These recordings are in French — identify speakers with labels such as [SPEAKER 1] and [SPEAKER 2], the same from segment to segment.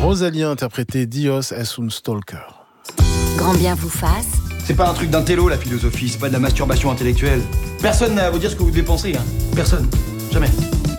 [SPEAKER 1] Rosalia interprétait Dios es un stalker.
[SPEAKER 2] Grand bien vous fasse.
[SPEAKER 3] C'est pas un truc d'intello la philosophie, c'est pas de la masturbation intellectuelle. Personne n'a à vous dire ce que vous devez penser, hein. Personne. Jamais.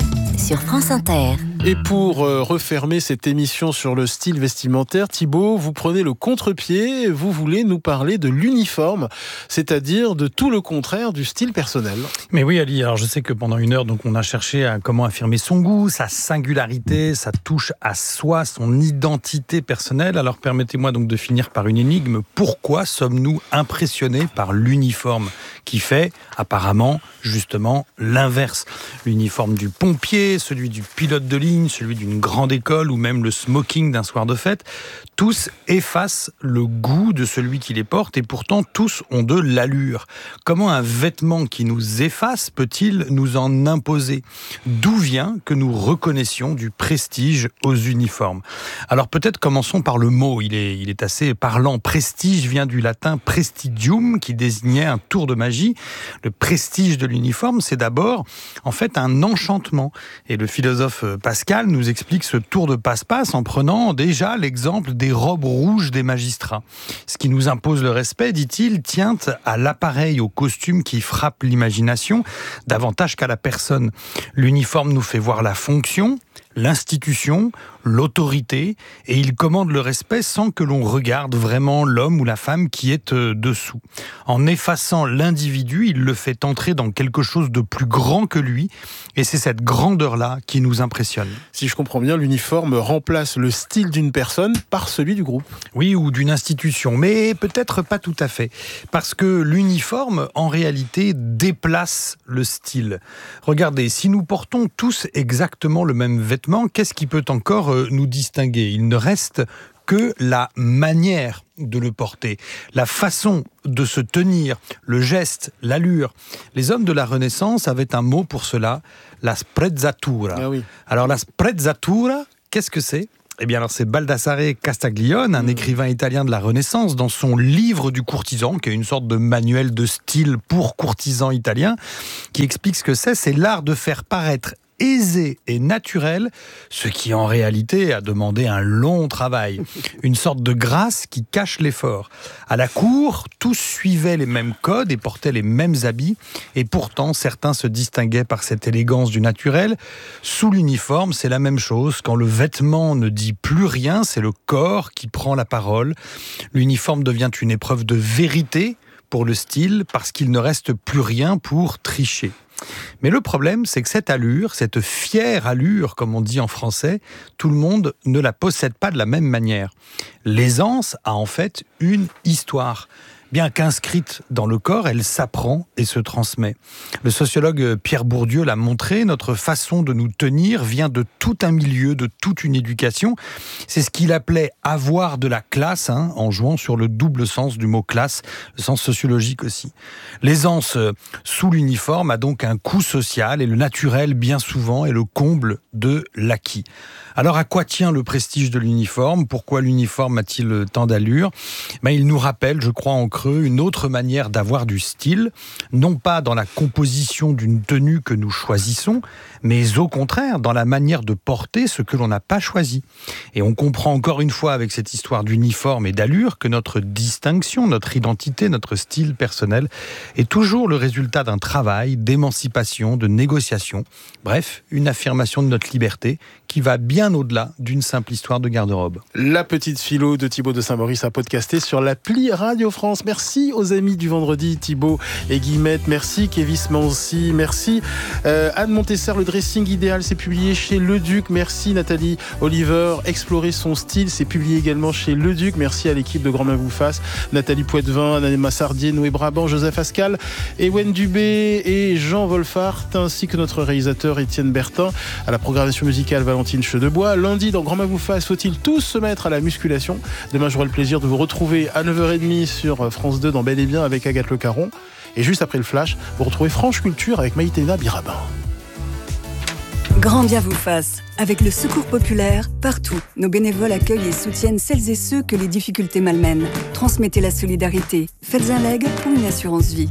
[SPEAKER 2] Sur France Inter.
[SPEAKER 1] Et pour refermer cette émission sur le style vestimentaire, Thibaut, vous prenez le contre-pied, vous voulez nous parler de l'uniforme, c'est-à-dire de tout le contraire du style personnel.
[SPEAKER 4] Mais oui Ali, alors je sais que pendant une heure, donc, on a cherché à comment affirmer son goût, sa singularité, sa touche à soi, son identité personnelle. Alors permettez-moi donc de finir par une énigme. Pourquoi sommes-nous impressionnés par l'uniforme qui fait apparemment justement l'inverse? L'uniforme du pompier, celui du pilote de ligne, celui d'une grande école ou même le smoking d'un soir de fête, tous effacent le goût de celui qui les porte et pourtant tous ont de l'allure. Comment un vêtement qui nous efface peut-il nous en imposer? D'où vient que nous reconnaissions du prestige aux uniformes? Alors peut-être commençons par le mot, il est assez parlant. Prestige vient du latin prestigium qui désignait un tour de magie. Le prestige de l'uniforme, c'est d'abord en fait un enchantement. Et le philosophe Pascal nous explique ce tour de passe-passe en prenant déjà l'exemple des robes rouges des magistrats. Ce qui nous impose le respect, dit-il, tient à l'appareil, au costume qui frappe l'imagination davantage qu'à la personne. L'uniforme nous fait voir la fonction, l'institution, l'autorité, et il commande le respect sans que l'on regarde vraiment l'homme ou la femme qui est dessous. En effaçant l'individu, il le fait entrer dans quelque chose de plus grand que lui, et c'est cette grandeur-là qui nous impressionne.
[SPEAKER 1] Si je comprends bien, l'uniforme remplace le style d'une personne par celui du groupe.
[SPEAKER 4] Oui, ou d'une institution, mais peut-être pas tout à fait, parce que l'uniforme, en réalité, déplace le style. Regardez, si nous portons tous exactement le même vêtement, qu'est-ce qui peut encore nous distinguer? Il ne reste que la manière de le porter, la façon de se tenir, le geste, l'allure. Les hommes de la Renaissance avaient un mot pour cela, la sprezzatura.
[SPEAKER 1] Ah oui.
[SPEAKER 4] Alors la sprezzatura, qu'est-ce que c'est? Eh bien alors c'est Baldassare Castiglione, un écrivain italien de la Renaissance, dans son livre du courtisan, qui est une sorte de manuel de style pour courtisans italiens, qui explique ce que c'est l'art de faire paraître aisé et naturel, ce qui en réalité a demandé un long travail. Une sorte de grâce qui cache l'effort. À la cour, tous suivaient les mêmes codes et portaient les mêmes habits, et pourtant certains se distinguaient par cette élégance du naturel. Sous l'uniforme, c'est la même chose. Quand le vêtement ne dit plus rien, c'est le corps qui prend la parole. L'uniforme devient une épreuve de vérité pour le style, parce qu'il ne reste plus rien pour tricher. Mais le problème, c'est que cette allure, cette fière allure, comme on dit en français, tout le monde ne la possède pas de la même manière. L'aisance a en fait une histoire. Bien qu'inscrite dans le corps, elle s'apprend et se transmet. Le sociologue Pierre Bourdieu l'a montré, notre façon de nous tenir vient de tout un milieu, de toute une éducation. C'est ce qu'il appelait avoir de la classe, en jouant sur le double sens du mot classe, le sens sociologique aussi. L'aisance sous l'uniforme a donc un coût social et le naturel, bien souvent, est le comble de l'acquis. Alors à quoi tient le prestige de l'uniforme? Pourquoi l'uniforme a-t-il tant d'allure? Il nous rappelle, je crois en creux, une autre manière d'avoir du style, non pas dans la composition d'une tenue que nous choisissons, mais au contraire dans la manière de porter ce que l'on n'a pas choisi. Et on comprend encore une fois avec cette histoire d'uniforme et d'allure que notre distinction, notre identité, notre style personnel est toujours le résultat d'un travail, d'émancipation, de négociation. Bref, une affirmation de notre liberté qui va bien au-delà d'une simple histoire de garde-robe.
[SPEAKER 1] La petite philo de Thibaut de Saint-Maurice à podcaster sur l'appli Radio France. Merci aux amis du vendredi, Thibaut et Guillemette. Merci Kévis Mancy. Merci Anne Montesser, le dressing idéal, c'est publié chez Le Duc. Merci Nathalie Oliver, explorer son style, c'est publié également chez Le Duc. Merci à l'équipe de Grand Main vous fasse, Nathalie Poitvin, Anna Sardier, Noé Brabant, Joseph Ascal, Ewen Dubé et Jean Wolfart, ainsi que notre réalisateur Étienne Bertin. À la programmation musicale, Valentine Chedebois. Lundi, dans Grand Main vous fasse, faut-il tous se mettre à la musculation? Demain, j'aurai le plaisir de vous retrouver à 9h30 sur France 2 dans Bel et Bien avec Agathe Le Caron. Et juste après le flash, vous retrouvez Franche Culture avec Maïtena Birabin.
[SPEAKER 5] Grand bien vous fasse. Avec le Secours populaire, partout, nos bénévoles accueillent et soutiennent celles et ceux que les difficultés malmènent. Transmettez la solidarité. Faites un leg pour une assurance vie.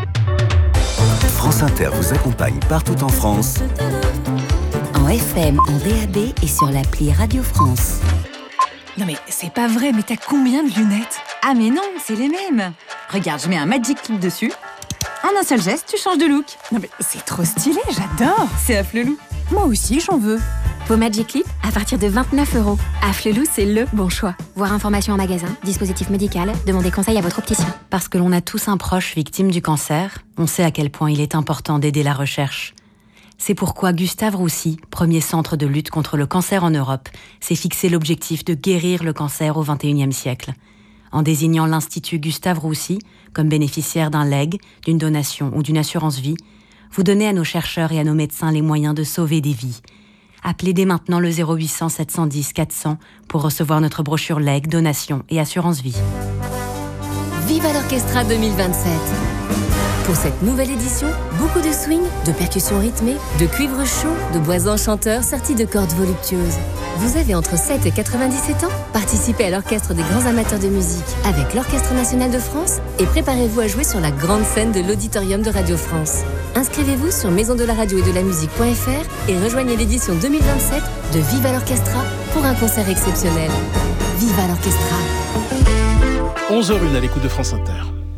[SPEAKER 6] France Inter vous accompagne partout en France.
[SPEAKER 2] En FM, en DAB et sur l'appli Radio France.
[SPEAKER 7] Non mais c'est pas vrai, mais t'as combien de lunettes?
[SPEAKER 8] Ah mais non, c'est les mêmes. Regarde, je mets un Magic Clip dessus. En un seul geste, tu changes de look.
[SPEAKER 7] Non mais c'est trop stylé, j'adore.
[SPEAKER 8] C'est Afflelou.
[SPEAKER 7] Moi aussi, j'en veux.
[SPEAKER 2] Vos Magic Clip à partir de 29 €. Afflelou, c'est le bon choix. Voir information en magasin, dispositif médical, demandez conseil à votre opticien.
[SPEAKER 9] Parce que l'on a tous un proche victime du cancer, on sait à quel point il est important d'aider la recherche. C'est pourquoi Gustave Roussy, premier centre de lutte contre le cancer en Europe, s'est fixé l'objectif de guérir le cancer au XXIe siècle. En désignant l'Institut Gustave Roussy comme bénéficiaire d'un legs, d'une donation ou d'une assurance vie, vous donnez à nos chercheurs et à nos médecins les moyens de sauver des vies. Appelez dès maintenant le 0800 710 400 pour recevoir notre brochure legs, donation et assurance vie.
[SPEAKER 2] Viva l'Orchestra 2027. Pour cette nouvelle édition, beaucoup de swing, de percussions rythmées, de cuivre chaud, de bois enchanteurs sortis de cordes voluptueuses. Vous avez entre 7 et 97 ans? Participez à l'Orchestre des grands amateurs de musique avec l'Orchestre national de France et préparez-vous à jouer sur la grande scène de l'Auditorium de Radio France. Inscrivez-vous sur maisondelaradio-et-de-la-musique.fr et rejoignez l'édition 2027 de Viva l'Orchestra pour un concert exceptionnel. Viva l'Orchestra.
[SPEAKER 1] 11h01 à l'écoute de France Inter.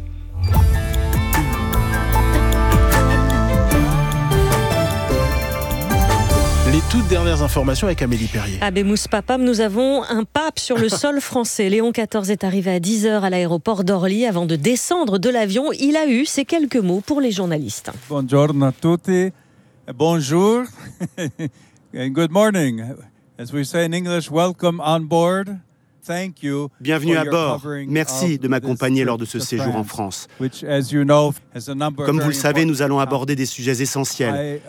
[SPEAKER 1] Les toutes dernières informations avec Amélie Perrier.
[SPEAKER 10] À Bémousse Papam, nous avons un pape sur le sol français. Léon XIV est arrivé à 10h à l'aéroport d'Orly avant de descendre de l'avion. Il a eu ces quelques mots pour les journalistes.
[SPEAKER 11] Buongiorno a tutti. Bonjour. And good morning. As we say in English, welcome on board. Thank you.
[SPEAKER 12] Bienvenue à bord. Merci de m'accompagner lors de ce séjour en France. Comme vous le savez, nous allons aborder des sujets essentiels.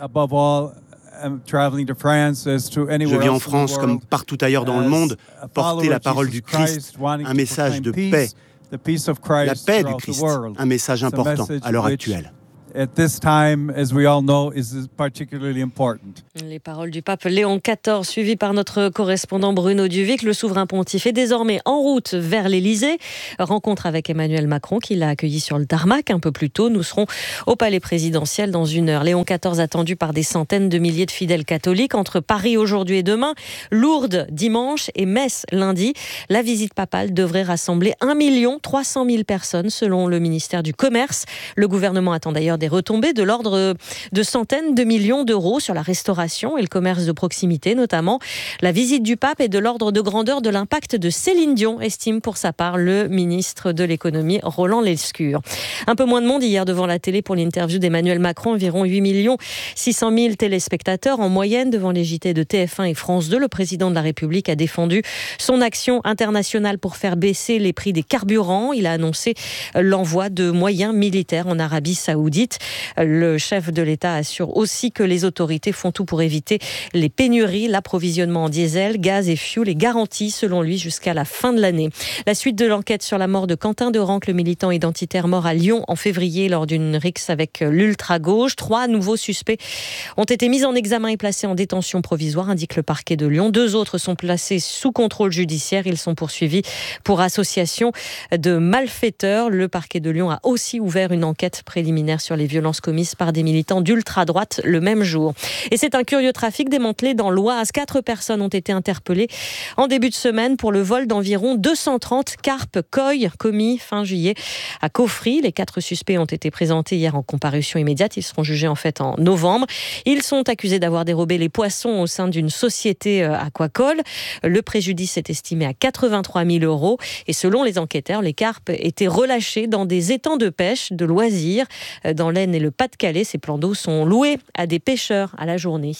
[SPEAKER 12] Je vis en France comme partout ailleurs dans le monde, porter la parole du Christ, un message de paix, la paix du Christ, un message important à l'heure actuelle.
[SPEAKER 11] At this time, as we all know, is particularly important.
[SPEAKER 10] Les paroles du pape Léon XIV, suivies par notre correspondant Bruno Duvic. Le souverain pontife est désormais en route vers l'Élysée. Rencontre avec Emmanuel Macron, qui l'a accueilli sur le tarmac un peu plus tôt. Nous serons au palais présidentiel dans 1 heure. Léon XIV attendu par des centaines de milliers de fidèles catholiques entre Paris aujourd'hui et demain, Lourdes dimanche et Metz lundi. La visite papale devrait rassembler 1 300 000 personnes selon le ministère du Commerce. Le gouvernement attend d'ailleurs des retombées de l'ordre de centaines de millions d'euros sur la restauration et le commerce de proximité notamment. La visite du pape est de l'ordre de grandeur de l'impact de Céline Dion, estime pour sa part le ministre de l'économie Roland Lescure. Un peu moins de monde hier devant la télé pour l'interview d'Emmanuel Macron, environ 8 600 000 téléspectateurs en moyenne devant les JT de TF1 et France 2. Le président de la République a défendu son action internationale pour faire baisser les prix des carburants. Il a annoncé l'envoi de moyens militaires en Arabie Saoudite. Le chef de l'État assure aussi que les autorités font tout pour éviter les pénuries. L'approvisionnement en diesel, gaz et fioul est garanti, selon lui, jusqu'à la fin de l'année. La suite de l'enquête sur la mort de Quentin de Ranc, le militant identitaire mort à Lyon en février lors d'une rixe avec l'ultra-gauche. 3 nouveaux suspects ont été mis en examen et placés en détention provisoire, indique le parquet de Lyon. 2 autres sont placés sous contrôle judiciaire. Ils sont poursuivis pour association de malfaiteurs. Le parquet de Lyon a aussi ouvert une enquête préliminaire sur les violences commises par des militants d'ultra-droite le même jour. Et c'est un curieux trafic démantelé dans l'Oise. 4 personnes ont été interpellées en début de semaine pour le vol d'environ 230 carpes koi commis fin juillet à Caufry. Les 4 suspects ont été présentés hier en comparution immédiate. Ils seront jugés en fait en novembre. Ils sont accusés d'avoir dérobé les poissons au sein d'une société aquacole. Le préjudice est estimé à 83 000 €. Et selon les enquêteurs, les carpes étaient relâchées dans des étangs de pêche de loisirs. Dans l'Aisne et le Pas-de-Calais, ces plans d'eau sont loués à des pêcheurs à la journée.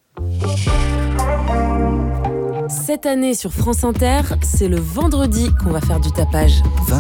[SPEAKER 13] Cette année sur France Inter, c'est le vendredi qu'on va faire du tapage.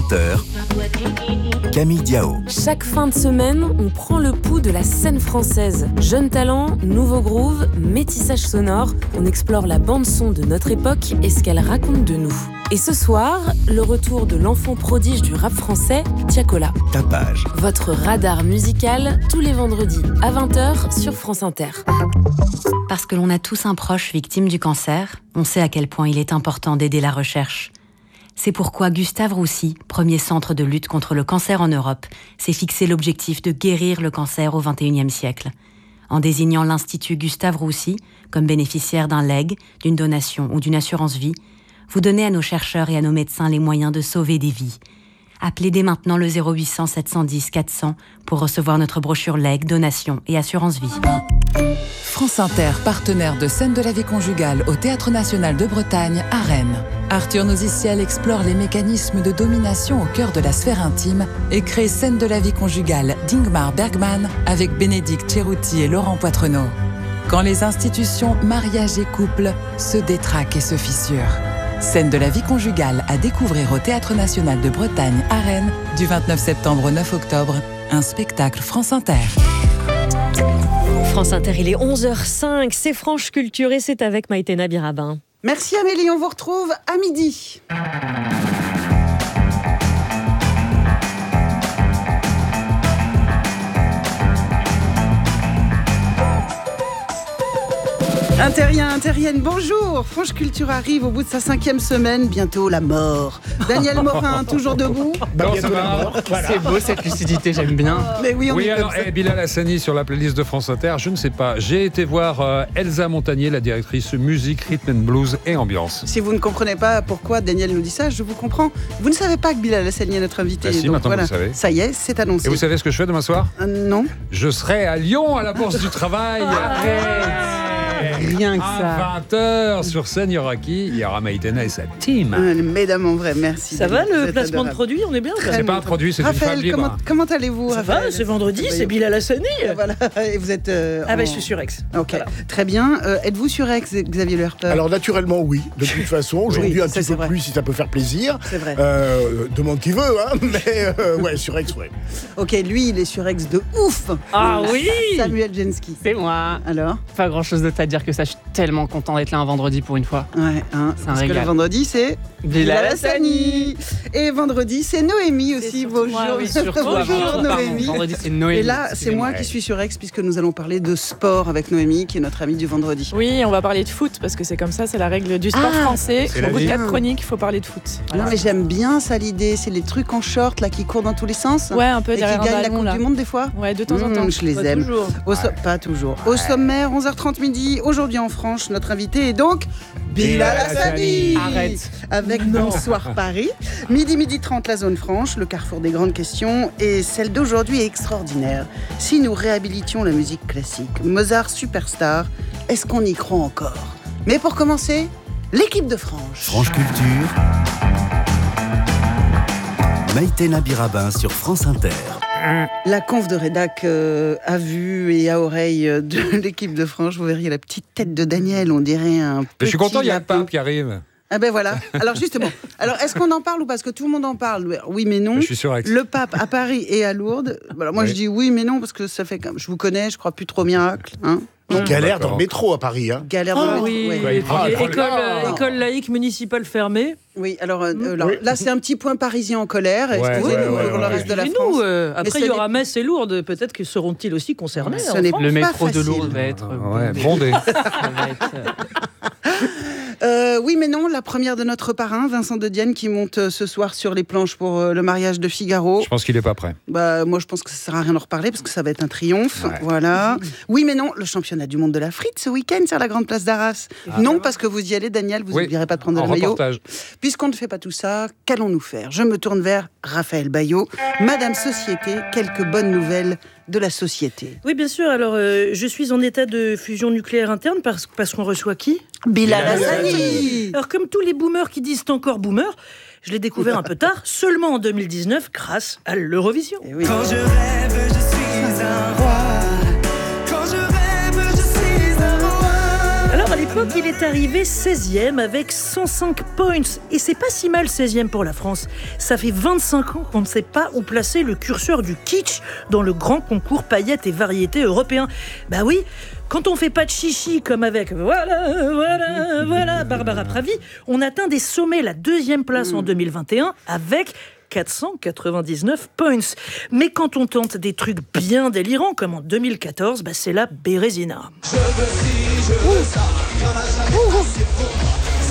[SPEAKER 6] 20h, Camille Diao.
[SPEAKER 13] Chaque fin de semaine, on prend le pouls de la scène française. Jeunes talents, nouveaux grooves, métissage sonore, on explore la bande-son de notre époque et ce qu'elle raconte de nous. Et ce soir, le retour de l'enfant prodige du rap français, Tiakola.
[SPEAKER 6] Tapage.
[SPEAKER 13] Votre radar musical, tous les vendredis à 20h sur France Inter.
[SPEAKER 9] Parce que l'on a tous un proche victime du cancer, on sait à quel point il est important d'aider la recherche. C'est pourquoi Gustave Roussy, premier centre de lutte contre le cancer en Europe, s'est fixé l'objectif de guérir le cancer au XXIe siècle. En désignant l'Institut Gustave Roussy comme bénéficiaire d'un legs, d'une donation ou d'une assurance vie, vous donnez à nos chercheurs et à nos médecins les moyens de sauver des vies. Appelez dès maintenant le 0800 710 400 pour recevoir notre brochure legs, donation et assurance vie.
[SPEAKER 14] France Inter, partenaire de Scènes de la vie conjugale au Théâtre National de Bretagne à Rennes. Arthur Noziciel explore les mécanismes de domination au cœur de la sphère intime et crée Scènes de la vie conjugale d'Ingmar Bergman avec Bénédicte Cerutti et Laurent Poitrenaud. Quand les institutions, mariage et couple se détraquent et se fissurent. Scènes de la vie conjugale à découvrir au Théâtre National de Bretagne à Rennes du 29 septembre au 9 octobre. Un spectacle France Inter.
[SPEAKER 10] France Inter, il est 11h05, c'est Franche Culture et c'est avec Maïtena Birabin.
[SPEAKER 15] Merci Amélie, on vous retrouve à midi. Interrien, Interienne, bonjour. Franche Culture arrive au bout de sa 5e semaine, bientôt la mort. Daniel Morin, toujours debout.
[SPEAKER 16] Bientôt la mort. Voilà. C'est beau cette lucidité, j'aime bien.
[SPEAKER 15] Mais oui,
[SPEAKER 17] alors, Bilal Hassani sur la playlist de France Inter, je ne sais pas. J'ai été voir Elsa Montagnier, la directrice musique, rhythm and blues et ambiance.
[SPEAKER 15] Si vous ne comprenez pas pourquoi Daniel nous dit ça, je vous comprends. Vous ne savez pas que Bilal Hassani est notre invité.
[SPEAKER 17] Si,
[SPEAKER 15] donc
[SPEAKER 17] maintenant
[SPEAKER 15] voilà.
[SPEAKER 17] vous le savez.
[SPEAKER 15] Ça y est, c'est annoncé.
[SPEAKER 17] Et vous savez ce que je fais demain soir ?
[SPEAKER 15] Non.
[SPEAKER 17] Je serai à Lyon à la Bourse du Travail.
[SPEAKER 16] Rien que ça.
[SPEAKER 17] À 20h sur scène, il y aura qui ? Il y aura Maïtena et sa team.
[SPEAKER 15] Mesdames en vrai, merci.
[SPEAKER 10] Ça va le placement de produit ? On est bien.
[SPEAKER 17] C'est pas un produit, c'est une femme libre.
[SPEAKER 15] Comment allez-vous,
[SPEAKER 10] Ça
[SPEAKER 15] Raphaël ?
[SPEAKER 10] va, c'est vendredi, c'est Bilal Hassani.
[SPEAKER 15] Voilà, et vous êtes.
[SPEAKER 10] Je suis sur Aix.
[SPEAKER 15] Ok,
[SPEAKER 10] voilà.
[SPEAKER 15] Très bien. Êtes-vous sur Aix, Xavier Le Harper ?
[SPEAKER 18] Alors naturellement, oui. De toute façon, aujourd'hui un petit peu
[SPEAKER 15] vrai.
[SPEAKER 18] plus si ça peut faire plaisir.
[SPEAKER 15] C'est vrai.
[SPEAKER 18] Demande qui veut, hein. Mais ouais, sur Aix, ouais.
[SPEAKER 15] Ok, lui, il est sur Aix de ouf.
[SPEAKER 10] Ah oui.
[SPEAKER 15] Samuel Genski.
[SPEAKER 16] C'est moi.
[SPEAKER 15] Alors ?
[SPEAKER 16] Pas grand chose d'autre à dire que ça. Je suis tellement content d'être là un vendredi pour une fois.
[SPEAKER 15] Ouais, hein,
[SPEAKER 16] c'est un
[SPEAKER 15] parce
[SPEAKER 16] régal.
[SPEAKER 15] que le vendredi, c'est
[SPEAKER 16] Bilal Hassani.
[SPEAKER 15] Et vendredi, c'est Noémie aussi. Bonjour.
[SPEAKER 16] Moi, oui,
[SPEAKER 15] bonjour Noémie.
[SPEAKER 16] Vendredi, c'est Noémie.
[SPEAKER 15] Et là, c'est moi qui suis sur Aix puisque nous allons parler de sport avec Noémie, qui est notre amie du vendredi.
[SPEAKER 19] Oui, on va parler de foot parce que c'est comme ça, c'est la règle du sport français. Au bout de 4 chroniques, il faut parler de foot.
[SPEAKER 15] Voilà. Non, mais j'aime bien ça l'idée. C'est les trucs en short là qui courent dans tous les sens.
[SPEAKER 19] Ouais, un peu
[SPEAKER 15] et
[SPEAKER 19] derrière
[SPEAKER 15] qui gagnent
[SPEAKER 19] un
[SPEAKER 15] la
[SPEAKER 19] ballon
[SPEAKER 15] Coupe
[SPEAKER 19] là.
[SPEAKER 15] du Monde des fois.
[SPEAKER 19] Ouais, de temps en temps.
[SPEAKER 15] Je les
[SPEAKER 19] pas
[SPEAKER 15] aime.
[SPEAKER 19] Toujours.
[SPEAKER 15] Pas toujours. Au sommaire, 11h30 midi. Aujourd'hui en France, notre invité est donc Bilal Hassani.
[SPEAKER 16] Arrête.
[SPEAKER 15] Avec Bonsoir Paris. Midi 30, la zone franche, le carrefour des grandes questions. Et celle d'aujourd'hui est extraordinaire. Si nous réhabilitions la musique classique, Mozart superstar, est-ce qu'on y croit encore ? Mais pour commencer, l'équipe de France.
[SPEAKER 6] Franche Culture. Maïtena Birabin sur France Inter.
[SPEAKER 15] La conf de rédac à vue et à oreille de l'équipe de France. Vous verriez la petite tête de Daniel, on dirait un petit
[SPEAKER 17] Je suis content, il y a le
[SPEAKER 15] lapin
[SPEAKER 17] pape qui arrive.
[SPEAKER 15] Ah ben voilà. Alors justement, est-ce qu'on en parle ou pas ? Parce que tout le monde en parle. Oui mais non.
[SPEAKER 17] Je suis sur Aix.
[SPEAKER 15] Le pape à Paris et à Lourdes. Alors moi je dis oui mais non parce que ça fait comme je vous connais, je crois plus trop au miracle, hein.
[SPEAKER 18] Galère dans le métro à Paris, hein.
[SPEAKER 15] Galère dans le métro.
[SPEAKER 10] Oui.
[SPEAKER 15] Ouais.
[SPEAKER 10] École laïque municipale fermée.
[SPEAKER 15] Oui, alors là c'est un petit point parisien en colère. Excusez-nous pour le reste de la France.
[SPEAKER 10] Nous, après il y aura Metz et Lourdes, peut-être que seront-ils aussi concernés.
[SPEAKER 15] Ce n'est
[SPEAKER 16] Le métro
[SPEAKER 15] facile.
[SPEAKER 16] de Lourdes va être
[SPEAKER 17] bondé.
[SPEAKER 15] Oui mais non, la première de notre parrain, Vincent de Dienne, qui monte ce soir sur les planches pour le mariage de Figaro.
[SPEAKER 17] Je pense qu'il n'est pas prêt.
[SPEAKER 15] Moi je pense que ça sert à rien d'en reparler parce que ça va être un triomphe.
[SPEAKER 17] Ouais.
[SPEAKER 15] Voilà. Oui mais non, le championnat du monde de la frite ce week-end sur la grande place d'Arras. Non parce que vous y allez Daniel, vous n'oublierez pas de prendre le maillot.
[SPEAKER 17] Reportage.
[SPEAKER 15] Puisqu'on ne fait pas tout ça, qu'allons-nous faire ? Je me tourne vers Raphaël Bayot. Madame Société, quelques bonnes nouvelles de la société.
[SPEAKER 20] Oui, bien sûr. Alors, je suis en état de fusion nucléaire interne parce qu'on reçoit qui ?
[SPEAKER 15] Bilal Hassani.
[SPEAKER 20] Alors, comme tous les boomers qui disent encore boomer, je l'ai découvert un peu tard, seulement en 2019, grâce à l'Eurovision.
[SPEAKER 15] Oui.
[SPEAKER 21] Quand je rêve, je suis un roi. Quand je rêve, je suis un roi.
[SPEAKER 20] Alors, à l'époque, il est arrivé 16e avec 105 points. Et c'est pas si mal 16e pour la France. Ça fait 25 ans qu'on ne sait pas où placer le curseur du kitsch dans le grand concours paillettes et variétés européen. Bah oui, quand on fait pas de chichi comme avec voilà Barbara Pravi, on atteint des sommets, la 2e place en 2021 avec 499 points. Mais quand on tente des trucs bien délirants, comme en 2014, c'est la Bérésina.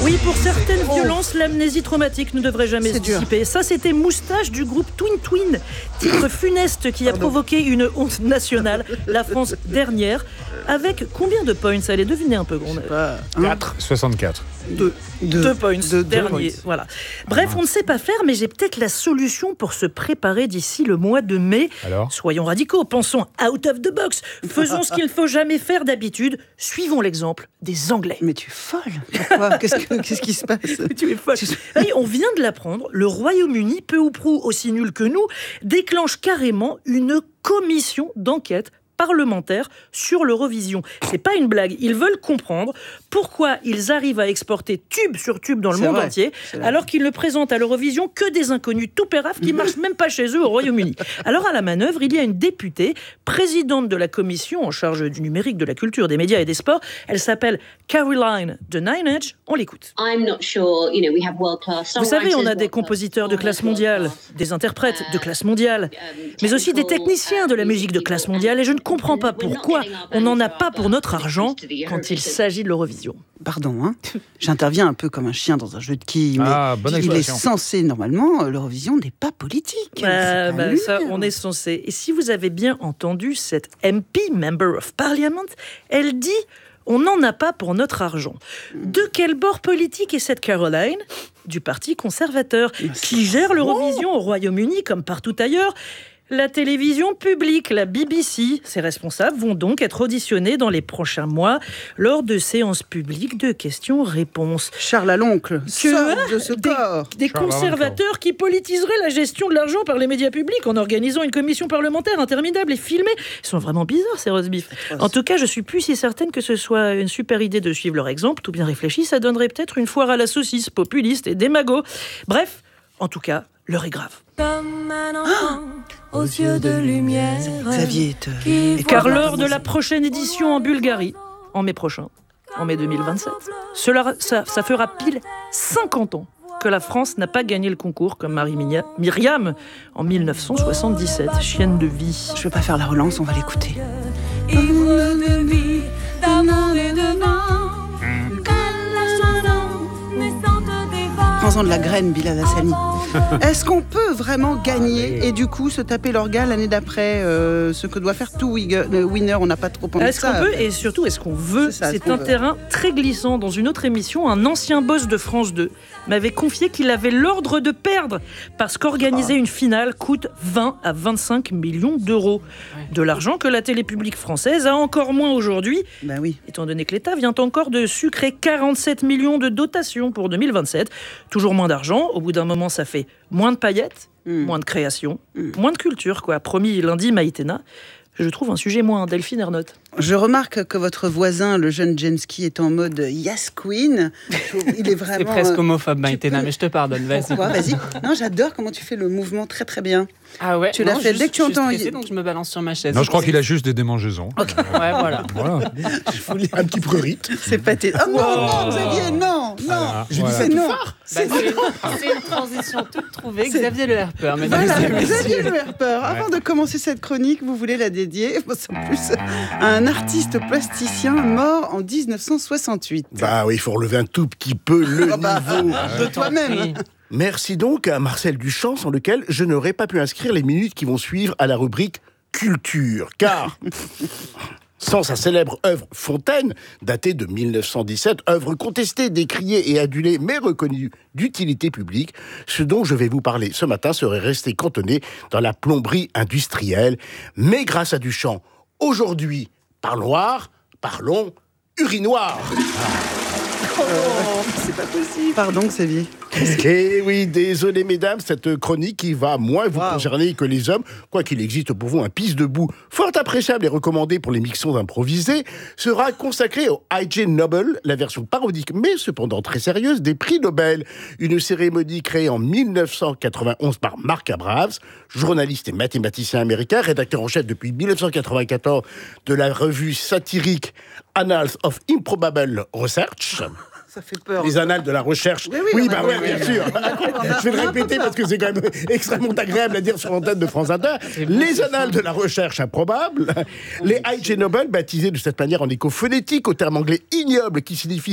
[SPEAKER 20] Oui, pour certaines violences, l'amnésie traumatique ne devrait jamais se dissiper. Ça, c'était Moustache du groupe Twin Twin, titre funeste qui a provoqué une honte nationale, la France dernière. Avec combien de points? Allez, devinez un peu.
[SPEAKER 17] 4. 64.
[SPEAKER 20] 2 points, dernier. Voilà. Bref, on ne sait pas faire, mais j'ai peut-être la solution pour se préparer d'ici le mois de mai.
[SPEAKER 17] Alors ?
[SPEAKER 20] Soyons radicaux, pensons out of the box. Faisons ce qu'il ne faut jamais faire d'habitude. Suivons l'exemple des Anglais.
[SPEAKER 15] Mais tu es folle. Pourquoi ? Qu'est-ce qui se passe ?
[SPEAKER 20] Tu es folle. Oui, on vient de l'apprendre, le Royaume-Uni, peu ou prou aussi nul que nous, déclenche carrément une commission d'enquête parlementaire sur l'Eurovision. C'est pas une blague. Ils veulent comprendre pourquoi ils arrivent à exporter tube sur tube dans le monde entier, alors qu'ils ne présentent à l'Eurovision que des inconnus tout péraf qui marchent même pas chez eux au Royaume-Uni. Alors à la manœuvre, il y a une députée, présidente de la commission en charge du numérique, de la culture, des médias et des sports. Elle s'appelle Caroline de Nine Edge. On l'écoute. Vous savez, on a des compositeurs de classe mondiale, des interprètes de classe mondiale, mais aussi des techniciens de la musique de classe mondiale, et je ne comprends pas pourquoi on n'en a pas pour notre argent quand il s'agit de l'Eurovision.
[SPEAKER 15] Pardon, j'interviens un peu comme un chien dans un jeu de quilles, mais il est censé, normalement, l'Eurovision n'est pas politique.
[SPEAKER 20] Ça, on est censé. Et si vous avez bien entendu cette MP, Member of Parliament, elle dit « on n'en a pas pour notre argent ». De quel bord politique est cette Caroline ? Du Parti conservateur, qui gère l'Eurovision au Royaume-Uni comme partout ailleurs. La télévision publique, la BBC, ses responsables vont donc être auditionnés dans les prochains mois lors de séances publiques de questions-réponses.
[SPEAKER 15] Charles à l'oncle, sort de ce corps.
[SPEAKER 20] Des conservateurs qui politiseraient la gestion de l'argent par les médias publics en organisant une commission parlementaire interminable et filmée. Ils sont vraiment bizarres, ces roast-beef. En tout cas, je suis plus si certaine que ce soit une super idée de suivre leur exemple. Tout bien réfléchi, ça donnerait peut-être une foire à la saucisse populiste et démago. Bref, en tout cas, l'heure est grave.
[SPEAKER 21] Comme un enfant aux yeux de lumière.
[SPEAKER 15] Xavier
[SPEAKER 20] car lors de la prochaine édition en Bulgarie, en mai prochain, en mai 2027, ça fera pile 50 ans que la France n'a pas gagné le concours comme Myriam en 1977, chienne de vie.
[SPEAKER 15] Je ne vais pas faire la relance, on va l'écouter.
[SPEAKER 21] Ivre de vie, d'amour et de vent,
[SPEAKER 15] prends-en de la graine, Bilal Hassani. Est-ce qu'on peut vraiment gagner et du coup se taper l'orga l'année d'après, ce que doit faire tout winner, on n'a pas trop envie de ça.
[SPEAKER 20] Est-ce qu'on peut et surtout est-ce qu'on veut ? C'est un terrain très glissant. Dans une autre émission, un ancien boss de France 2 m'avait confié qu'il avait l'ordre de perdre parce qu'organiser une finale coûte 20 à 25 millions d'euros. De l'argent que la télé publique française a encore moins aujourd'hui, étant donné que l'État vient encore de sucrer 47 millions de dotations pour 2027. Toujours moins d'argent, au bout d'un moment ça fait moins de paillettes, moins de création, moins de culture, quoi. Promis lundi, Maïtena. Je trouve un sujet moins Delphine Ernotte.
[SPEAKER 15] Je remarque que votre voisin, le jeune Jenski, est en mode Yes Queen. Il est vraiment...
[SPEAKER 16] C'est presque homophobe, Maïtena, mais je te pardonne, vas-y.
[SPEAKER 15] Pourquoi ? Vas-y. Non, j'adore comment tu fais le mouvement très très bien.
[SPEAKER 16] Ah ouais.
[SPEAKER 15] Tu l'as fait dès que tu entends.
[SPEAKER 16] Je suis stressée, donc je me balance sur ma chaise.
[SPEAKER 17] Non, je crois qu'il a juste des démangeaisons.
[SPEAKER 15] Okay.
[SPEAKER 16] Ouais, voilà.
[SPEAKER 18] Je voulais un petit prurite.
[SPEAKER 15] C'est pâté. Oh non, Xavier, non.
[SPEAKER 18] J'ai dit ça tout fort.
[SPEAKER 16] C'est une transition toute trouvée. Xavier Le Herper.
[SPEAKER 15] Xavier Le Herper. Avant de commencer cette chronique, vous voulez la dédier en plus à un artiste plasticien mort en 1968.
[SPEAKER 18] Bah oui, il faut relever un tout petit peu le niveau
[SPEAKER 15] de toi-même.
[SPEAKER 18] Merci donc à Marcel Duchamp, sans lequel je n'aurais pas pu inscrire les minutes qui vont suivre à la rubrique Culture. Car, sans sa célèbre œuvre Fontaine, datée de 1917, œuvre contestée, décriée et adulée, mais reconnue d'utilité publique, ce dont je vais vous parler ce matin serait resté cantonné dans la plomberie industrielle. Mais grâce à Duchamp, aujourd'hui, parlons urinoir.
[SPEAKER 15] C'est pas possible. Pardon, Xavier.
[SPEAKER 18] Eh oui, désolé mesdames, cette chronique qui va moins vous concerner que les hommes, quoiqu'il existe pour vous un pisse debout fort appréciable et recommandé pour les mixons improvisés, sera consacré au I.G. Nobel, la version parodique mais cependant très sérieuse des prix Nobel, une cérémonie créée en 1991 par Mark Abrams, journaliste et mathématicien américain, rédacteur en chef depuis 1994 de la revue satirique Annals of Improbable Research.
[SPEAKER 15] Ça fait peur.
[SPEAKER 18] Les annales de la recherche. Oui, bien sûr. Je vais le répéter parce que c'est quand même extrêmement agréable à dire sur l'antenne de France Inter. Les annales de la recherche improbable. Les I.G. Nobel, baptisés de cette manière en écho phonétique au terme anglais ignoble qui signifie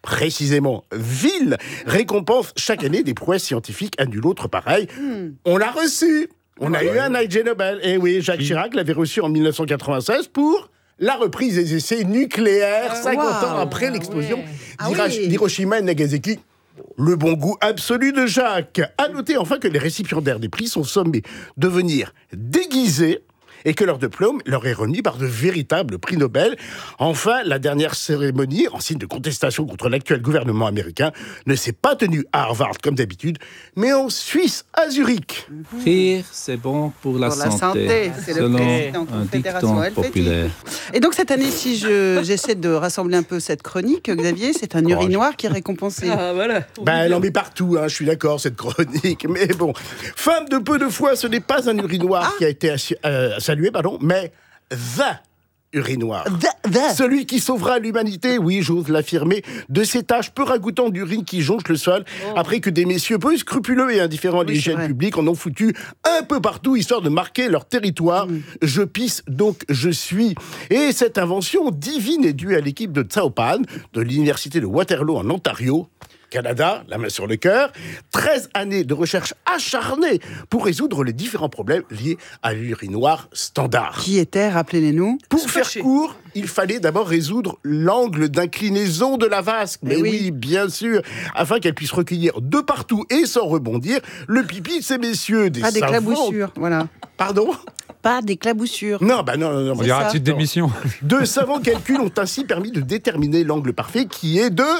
[SPEAKER 18] précisément ville, récompense chaque année des prouesses scientifiques à nul autre pareil. On l'a reçu. On a eu un Ig Nobel. Et oui, Jacques Chirac l'avait reçu en 1996 pour la reprise des essais nucléaires 50 ans après l'explosion d'Hiroshima et Nagasaki. Le bon goût absolu de Jacques. À noter enfin que les récipiendaires des prix sont sommés de venir déguisés et que leur diplôme leur est remis par de véritables prix Nobel. Enfin, la dernière cérémonie, en signe de contestation contre l'actuel gouvernement américain, ne s'est pas tenue à Harvard comme d'habitude, mais en Suisse, à Zurich.
[SPEAKER 3] Rire, c'est bon pour la santé.
[SPEAKER 15] C'est le président de la Confédération helvétique. Et donc cette année, si j'essaie de rassembler un peu cette chronique, Xavier, c'est un urinoir qui est récompensé.
[SPEAKER 20] Ah voilà.
[SPEAKER 18] Elle en met partout, je suis d'accord, cette chronique. Mais bon, femme de peu de foi, ce n'est pas un urinoir qui a été salué, mais the urinoir. Celui qui sauvera l'humanité, oui, j'ose l'affirmer, de ces taches peu ragoûtantes d'urine qui jonchent le sol, après que des messieurs peu scrupuleux et indifférents à l'hygiène publique en ont foutu un peu partout, histoire de marquer leur territoire. Je pisse, donc je suis. Et cette invention divine est due à l'équipe de Tsaopan, de l'université de Waterloo en Ontario, Canada, la main sur le cœur, 13 années de recherche acharnée pour résoudre les différents problèmes liés à l'urinoir standard.
[SPEAKER 15] Qui était, rappelez-les-nous.
[SPEAKER 18] Pour faire court, il fallait d'abord résoudre l'angle d'inclinaison de la vasque. Mais oui, bien sûr, afin qu'elle puisse recueillir de partout et sans rebondir le pipi de ces messieurs. Des
[SPEAKER 15] d'éclaboussures, voilà.
[SPEAKER 18] Pardon ?
[SPEAKER 15] Pas d'éclaboussures.
[SPEAKER 18] Non.
[SPEAKER 17] On dirait un titre d'émission.
[SPEAKER 18] De savants calculs ont ainsi permis de déterminer l'angle parfait qui est de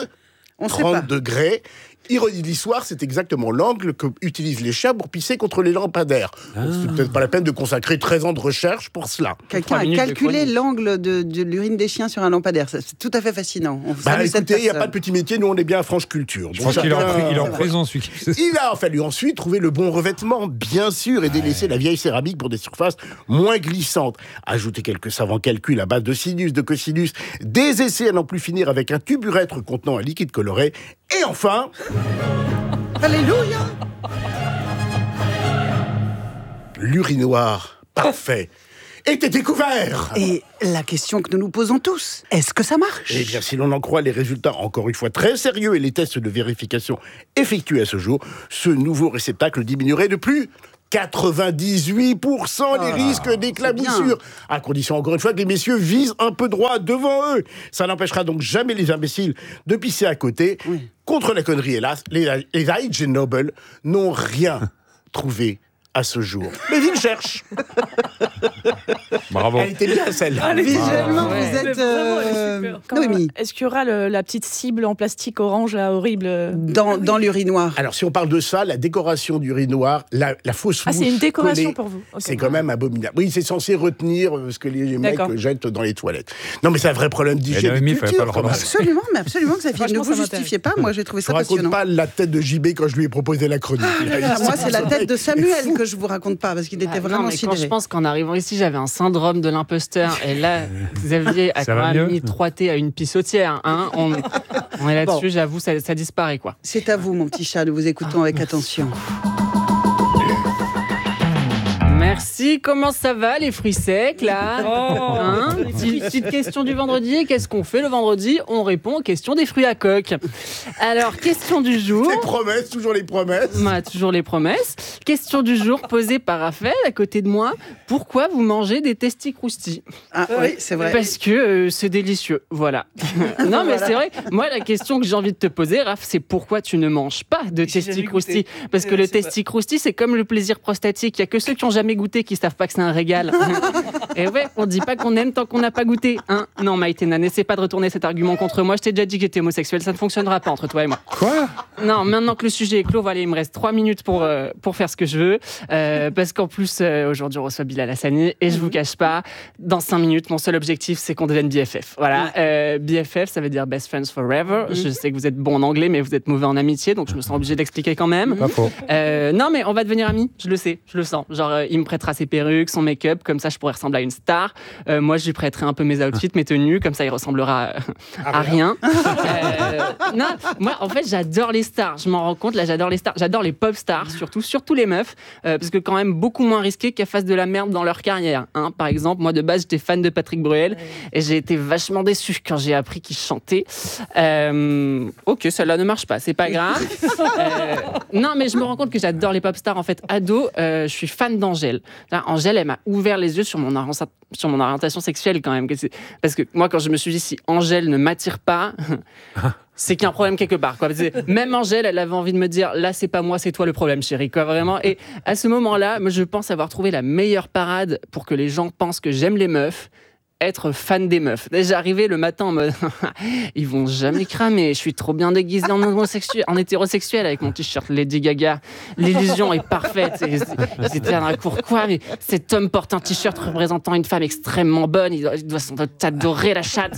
[SPEAKER 18] 30 degrés. Ironie de l'histoire, c'est exactement l'angle qu'utilisent les chats pour pisser contre les lampadaires. C'est peut-être pas la peine de consacrer 13 ans de recherche pour cela.
[SPEAKER 15] Quelqu'un a calculé l'angle de l'urine des chiens sur un lampadaire. C'est tout à fait fascinant.
[SPEAKER 18] Écoutez, il n'y a pas de petit métier, nous on est bien à franche culture.
[SPEAKER 17] Je pense qu'il est en prison, celui qui fait ça.
[SPEAKER 18] Il a fallu ensuite trouver le bon revêtement, bien sûr, et délaisser la vieille céramique pour des surfaces moins glissantes. Ajouter quelques savants calculs à base de sinus, de cosinus, des essais à n'en plus finir avec un tuburètre contenant un liquide coloré. Et enfin...
[SPEAKER 15] Alléluia!
[SPEAKER 18] L'urinoir parfait était découvert.
[SPEAKER 15] Et la question que nous nous posons tous, est-ce que ça marche?
[SPEAKER 18] Eh bien, si l'on en croit les résultats, encore une fois très sérieux, et les tests de vérification effectués à ce jour, ce nouveau réceptacle diminuerait de plus 98% les risques d'éclaboussure, à condition encore une fois que les messieurs visent un peu droit devant eux. Ça n'empêchera donc jamais les imbéciles de pisser à côté. Contre la connerie, hélas, les Ig Nobel n'ont rien trouvé à ce jour. Mais ils cherchent.
[SPEAKER 17] Bravo.
[SPEAKER 18] Elle était bien celle-là.
[SPEAKER 15] Visuellement, vous êtes...
[SPEAKER 19] Noémie. Est-ce qu'il y aura la petite cible en plastique orange là, horrible
[SPEAKER 15] dans l'urinoir?
[SPEAKER 18] Alors, si on parle de ça, la décoration d'urinoir, la fausse mouche
[SPEAKER 19] c'est une décoration
[SPEAKER 18] collée,
[SPEAKER 19] pour vous.
[SPEAKER 18] C'est quand même abominable. Oui, c'est censé retenir ce que les mecs jettent dans les toilettes. Non, mais c'est un vrai problème d'hygiène.
[SPEAKER 15] Absolument, que ça ne vous justifiez pas. Moi, j'ai trouvé ça passionnant.
[SPEAKER 18] Je ne raconte pas la tête de JB quand je lui ai proposé la chronique.
[SPEAKER 15] Moi, c'est la tête de Samuel que je vous raconte pas, parce qu'il était vraiment sidéré.
[SPEAKER 16] Quand je pense qu'en arrivant ici, j'avais un syndrome de l'imposteur, et là, Xavier a quand même mis 3 thés à une pissotière. On est là-dessus, j'avoue, ça disparaît, quoi.
[SPEAKER 15] C'est à vous, mon petit chat, nous vous écoutons avec attention.
[SPEAKER 16] Merci, comment ça va les fruits secs là Petite question du vendredi, qu'est-ce qu'on fait le vendredi? On répond aux questions des fruits à coque. Alors, question du jour...
[SPEAKER 18] Les promesses, toujours les promesses.
[SPEAKER 16] Toujours les promesses. Question du jour posée par Raphaël à côté de moi. Pourquoi vous mangez des testicroustis?
[SPEAKER 15] Oui, c'est vrai.
[SPEAKER 16] Parce que c'est délicieux, voilà. Non mais c'est vrai, moi la question que j'ai envie de te poser, Raph, c'est pourquoi tu ne manges pas de testicroustis? Parce que le testicrousti, c'est comme le plaisir prostatique, il n'y a que ceux qui n'ont jamais goûté qui savent pas que c'est un régal. Et ouais, on dit pas qu'on aime tant qu'on n'a pas goûté. Non, Maïtena, n'essaie pas de retourner cet argument contre moi. Je t'ai déjà dit que j'étais homosexuel, ça ne fonctionnera pas entre toi et moi.
[SPEAKER 17] Quoi?
[SPEAKER 16] Non, maintenant que le sujet est clos, voilà, il me reste 3 minutes pour faire ce que je veux. Parce qu'en plus, aujourd'hui, on reçoit Bilal Hassani. Et je vous cache pas, dans 5 minutes, mon seul objectif, c'est qu'on devienne BFF. Voilà. BFF, ça veut dire Best Friends Forever. Je sais que vous êtes bon en anglais, mais vous êtes mauvais en amitié, donc je me sens obligée d'expliquer quand même.
[SPEAKER 17] Pas faux.
[SPEAKER 16] Non, mais on va devenir amis, je le sais, je le sens. Genre, il me prêtera ses perruques, son make-up, comme ça je pourrais ressembler à une star. Moi, je lui prêterai un peu mes outfits, mes tenues, comme ça, il ressemblera à rien. Non, moi, en fait, j'adore les stars. Je m'en rends compte, là, j'adore les stars. J'adore les pop stars, surtout les meufs, parce que quand même beaucoup moins risqué qu'elles fassent de la merde dans leur carrière. Hein. Par exemple, moi, de base, j'étais fan de Patrick Bruel et j'ai été vachement déçu quand j'ai appris qu'il chantait. Ok, celle-là ne marche pas, c'est pas grave. Non, mais je me rends compte que j'adore les pop stars. En fait, ado, je suis fan d'Angèle. Angèle, elle m'a ouvert les yeux sur mon orientation sexuelle quand même. Parce que moi, quand je me suis dit, si Angèle ne m'attire pas, c'est qu'il y a un problème quelque part. Quoi. Même Angèle, elle avait envie de me dire, là, c'est pas moi, c'est toi le problème, chérie. Quoi, vraiment. Et à ce moment-là, moi, je pense avoir trouvé la meilleure parade pour que les gens pensent que j'aime les meufs. Être fan des meufs. Déjà arrivé le matin en mode ils vont jamais cramer, je suis trop bien déguisé en hétérosexuel avec mon t-shirt Lady Gaga. L'illusion est parfaite. Ils étaient dans la cour. Quoi, mais cet homme porte un t-shirt représentant une femme extrêmement bonne, il doit sans doute t'adorer la chatte.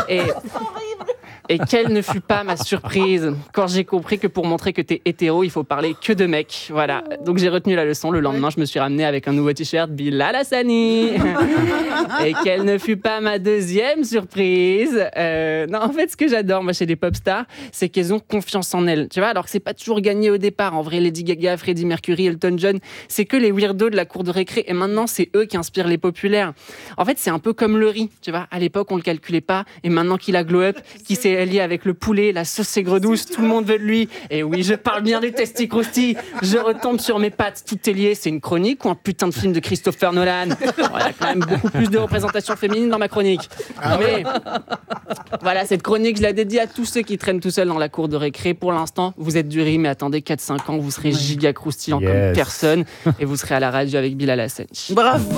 [SPEAKER 16] Et quelle ne fut pas ma surprise quand j'ai compris que pour montrer que t'es hétéro, il faut parler que de mecs. Voilà. Donc j'ai retenu la leçon. Le lendemain, je me suis ramené avec un nouveau t-shirt Bilal Hassani. Et quelle ne fut pas ma deuxième surprise. Non, en fait, ce que j'adore, moi, chez les pop stars, c'est qu'elles ont confiance en elles. Tu vois, alors que c'est pas toujours gagné au départ. En vrai, Lady Gaga, Freddie Mercury, Elton John, c'est que les weirdos de la cour de récré. Et maintenant, c'est eux qui inspirent les populaires. En fait, c'est un peu comme le riz. Tu vois, à l'époque, on le calculait pas. Et maintenant qu'il a glow up, qui s'est lié avec le poulet, la sauce aigre douce, tout le monde veut de lui. Et oui, je parle bien du Testi Crousti. Je retombe sur mes pattes, tout est lié. C'est une chronique ou un putain de film de Christopher Nolan? Il y a quand même beaucoup plus de représentation féminine dans ma chronique. Mais voilà, cette chronique, je la dédie à tous ceux qui traînent tout seuls dans la cour de récré. Pour l'instant, vous êtes du riz, mais attendez 4-5 ans, vous serez giga croustillant comme personne et vous serez à la radio avec Bilal Hassani.
[SPEAKER 15] Bravo!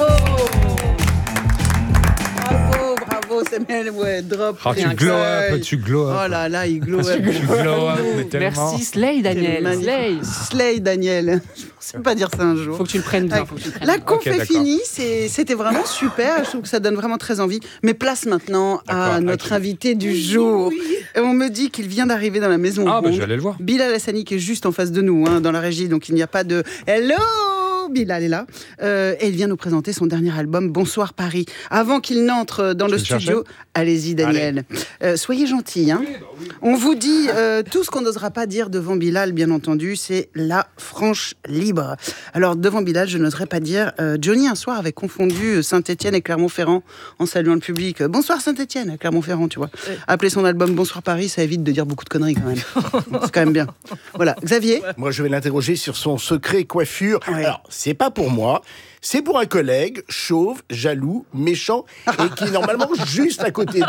[SPEAKER 15] Drop.
[SPEAKER 17] Oh, tu glow up.
[SPEAKER 15] Oh là là, il glow up.
[SPEAKER 16] Merci Slay Daniel.
[SPEAKER 15] Slay Daniel. Je pensais pas dire ça un jour.
[SPEAKER 16] Faut que tu le prennes bien.
[SPEAKER 15] La conf est finie. C'était vraiment super. Je trouve que ça donne vraiment très envie. Mais place maintenant à notre invité du jour. Et on me dit qu'il vient d'arriver dans la maison.
[SPEAKER 17] Ah, bah je vais aller le voir.
[SPEAKER 15] Bilal Hassani qui est juste en face de nous, dans la régie. Donc il n'y a pas de hello. Bilal est là et il vient nous présenter son dernier album Bonsoir Paris. Avant qu'il n'entre dans le studio, allez-y Daniel. Soyez gentil. Hein. Oui. On vous dit tout ce qu'on n'osera pas dire devant Bilal, bien entendu, c'est la franche libre. Alors devant Bilal, je n'oserais pas dire Johnny un soir avait confondu Saint-Étienne et Clermont-Ferrand en saluant le public. Bonsoir Saint-Étienne à Clermont-Ferrand, tu vois. Appeler son album Bonsoir Paris, ça évite de dire beaucoup de conneries quand même. C'est quand même bien. Voilà, Xavier.
[SPEAKER 18] Moi, je vais l'interroger sur son secret coiffure. Ouais. Alors, c'est pas pour moi, c'est pour un collègue chauve, jaloux, méchant et qui est normalement juste à côté de